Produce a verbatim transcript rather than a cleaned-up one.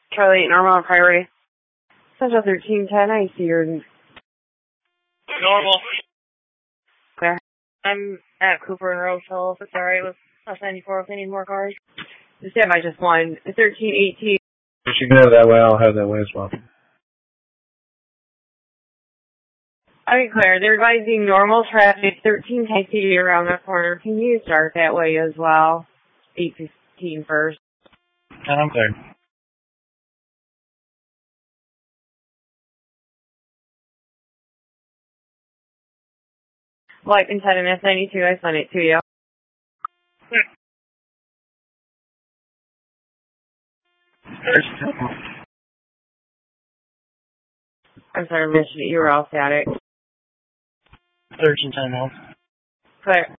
Charlie, normal priority. Central thirteen ten, I see your... Normal. Where? I'm at Cooper and Rochelle. If it's alright with us ninety-four if they need more cars. Just have I just one. thirteen eighteen. If you can have that way, I'll have that way as well. Okay, Claire, they're advising normal traffic, thirteen ten I see around the corner. Can you start that way as well? eight fifteen first. And I'm clear. Well, I can set an S ninety-two. I sent it to you. I'm sorry, I mentioned it. You were all static. thirteen ten now. Claire.